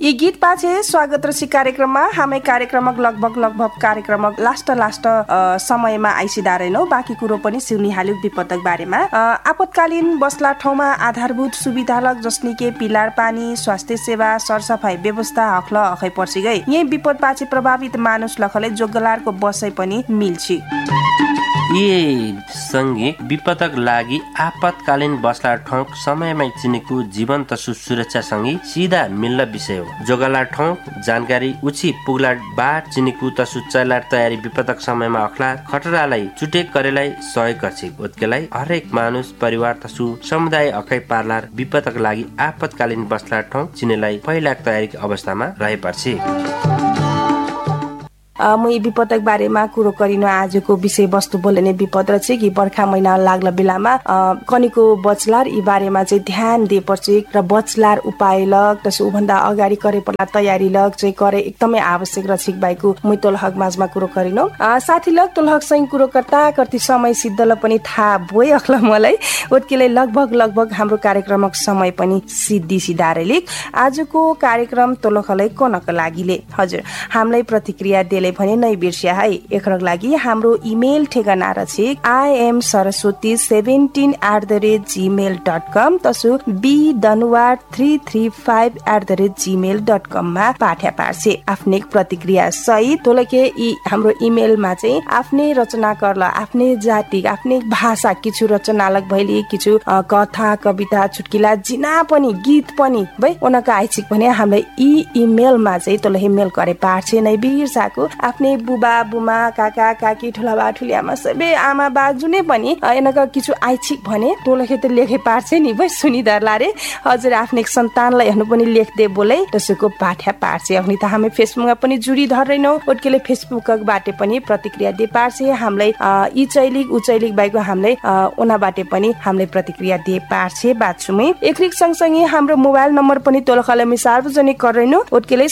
यी गीत पाछे स्वागत रसी कार्यक्रममा हामी कार्यक्रमक लगभग कार्यक्रमक लास्ट समयमा आइसिदा रहेनौ। बाँकी कुरो पनि सिउनी हाल्यो विपदक बारेमा। आपतकालीन बस्ला ठाउँमा आधारभूत सुविधालक जसनी के पिलार पानी, स्वास्थ्य सेवा, सरसफाई व्यवस्था हखल अखै पर्सी गई। यही विपद पाछे प्रभावित मानुस लखले जोगलारको बसै पनि मिल्छि। यी सँगै विपदक लागि आपतकालीन बस्ला ठाउँ समयमै चिनेको जीवन तसु सुरक्षासँगै सिधा मिल्न विषय हो। जोगला ठाउँ जानकारी उछि पुग्ला बाट चिनेको तसु चैलार तयारी विपदक समयमा अखला खतरालाई चुटे करेलाई सहयोग गर्छ। ओत्केलाई हरेक मानुस परिवार तसु समुदाय अखै पार्लार विपदक लागि आपतकालीन बस्ला ठाउँ चिनेलाई पहिला तयारीको अवस्थामा रहेपर्छ। म यी विपदक बारेमा कुरो गरिनु आजको विषय वस्तु बोल्ने विपद र चाहिँ कि बर्खा महिना लाग्ला बेलामा कनिको बचलार यी बारेमा चाहिँ ध्यान दिएपछि र बचलार उपाय लग त्यसो भन्दा अगाडि करे पर्ला तयारी लग चाहिँ करे एकदमै आवश्यक र छिक बाइको मै तोलहक माझमा कुरो गरिनु। साथी लग तोलहक सँग कुरो करती समय सिद्धल पनि थाहा भोइ अखला मलाई ओत्केले लगभग हाम्रो कार्यक्रमक समय पनि सिद्धि सिधारेले आजको कार्यक्रम तोलखलै कोनका लागिले हजुर हामीलाई प्रतिक्रिया देले भने नै बिर्स्या है। एकरक लागि हाम्रो इमेल ठेगाना रछि imsaraswati17@gmail.com तसु bdanuar335@gmail.com मा पाठ्या पार्से आफ्नै प्रतिक्रिया सहित तोलके यी हाम्रो इमेलमा चाहिँ आफ्नै रचना करला आफ्नै जाति आफ्नै भाषा किछु रचनालक भइली किछु कथा कविता चुटकिला जिना पनि गीत पनि भइ उनका आइछिक भने हामीले यी इमेलमा चाहिँ तोलहे मेल करे पार्से नै बिर्साको आफ्नै बुबा बुमा काका काकी ठुलाबा ठुलियामा सबै आमा बाजुने पनि एनका किछु आइछिक भने तोलखे त लेखे पार्छ नि भइ सुनिदरला रे हजुर आफ्नै सन्तानलाई हेर्नु पनि लेख्दै बोलै त्यसको पाठ्या पार्छ। अनि त हामी फेसबुकमा पनि जुडी धर्दैनौ ओटकेले फेसबुकक बाटे पनि प्रतिक्रिया दे पार्छ। हामीलाई यी चैलिक उचैलिक बाइको हामीलाई उना बाटे पनि हामीलाई प्रतिक्रिया दे पार्छ बाछुमै। एकरिक सँगसँगै हाम्रो मोबाइल नम्बर पनि तोलखले सार्वजनिक गर्दैनौ ओटकेले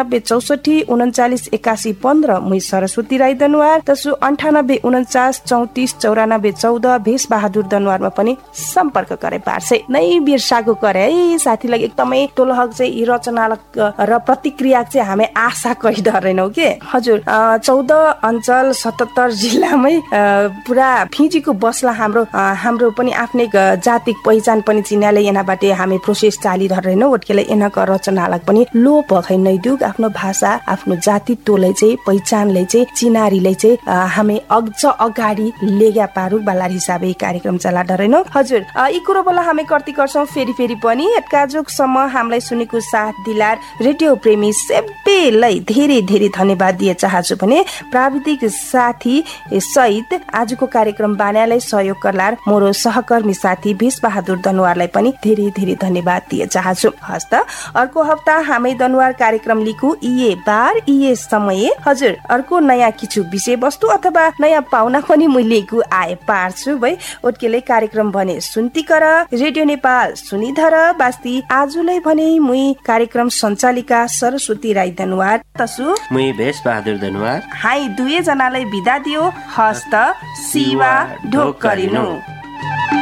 97 64 39 81 15 मुई सरस्वती राई दनुवार तसु 98 49 34 94 14 भेष बहादुर दनुवारमा पनि सम्पर्क गरे पार्से नै बिर्साको करे है साथीलाई एकदमै तोलहक चाहिँ यी रचनालक र प्रतिक्रिया चाहिँ हामी आशा कहिदरेनौ के हजुर 14 अञ्चल 77 जिल्लामै पुरा फिजीको बस्ला हाम्रो पनि आफ्नै जातिक पहिचान पनि चिनाले यनाबाटे हामी प्रोसेस चाली धरेनौ ओटकेले यनाको रचनालक पनि लोप भइ नै दुग आफ्नो भाषा आफ्नो जाति तोलै चाहिँ पहिचानले चाहिँ चिनारीले चाहिँ हामी अगाडि लेगा पारु बालार हिसाबे कार्यक्रम चला डरेनौ हजुर यी कुरो बला हामी कर्ती गर्छौं फेरि पनि एटकाजुकसम्म हामीलाई सुनेको साथ दिलार रेडियो प्रेमी सबैलाई धेरै धन्यवाद दिए चाहन्छु भने प्राविधिक साथी सहित आजको कार्यक्रम बनाएलाई सहयोग गर्लार मोरो सहकर्मी साथी भेष बहादुर दनुवारलाई पनि धेरै धन्यवाद दिए चाहन्छु। हस्त अर्को हप्ता हामी दनुवार कार्यक्रम लिखु इए बार इए समय हजुर अर्को नयाँ किछु विषय वस्तु अथवा नयाँ पाउना पनि मुलेको आए पार्छु भई ओटकेले कार्यक्रम भने सुन्ती कर रेडियो नेपाल सुनिधर बास्ती आजुलाई भने मुई कार्यक्रम सञ्चालिका सरस्वती राई दनुवार तसु मुई भेष बहादुर दनुवार हाई दुवै जनालाई बिदा दियो हस्त शिवा ढोक गरिनु।